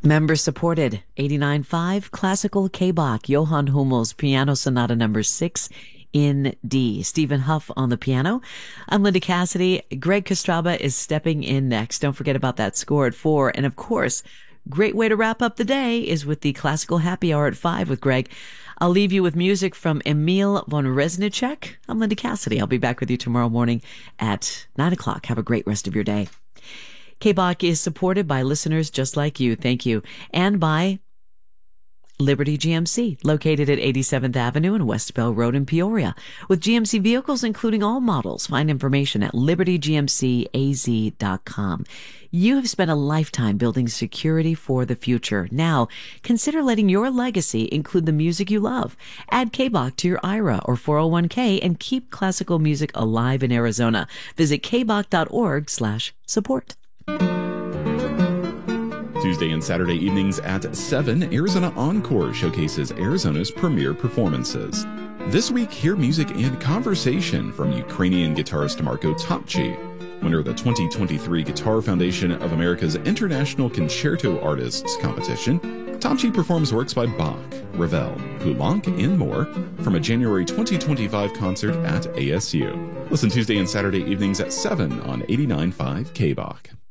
Member supported 89.5 Classical K-Bach, Johann Hummel's Piano Sonata number 6 in D. Stephen Huff on the piano. I'm Linda Cassidy. Greg Kostraba is stepping in next. Don't forget about that score at 4. And of course, great way to wrap up the day is with the Classical Happy Hour at 5 with Greg. I'll leave you with music from Emil von Reznicek. I'm Linda Cassidy. I'll be back with you tomorrow morning at 9 o'clock. Have a great rest of your day. K-Bach is supported by listeners just like you. Thank you. And by Liberty GMC, located at 87th Avenue and West Bell Road in Peoria. With GMC vehicles, including all models, find information at libertygmcaz.com. You have spent a lifetime building security for the future. Now, consider letting your legacy include the music you love. Add K-Bach to your IRA or 401k and keep classical music alive in Arizona. Visit kbach.org/support. Tuesday and Saturday evenings at 7, Arizona Encore showcases Arizona's premier performances. This week, hear music and conversation from Ukrainian guitarist Marko Topchi, winner of the 2023 Guitar Foundation of America's International Concerto Artists Competition. Topchi performs works by Bach, Ravel, Poulenc, and more from a January 2025 concert at ASU. Listen Tuesday and Saturday evenings at 7 on 89.5 K-Bach.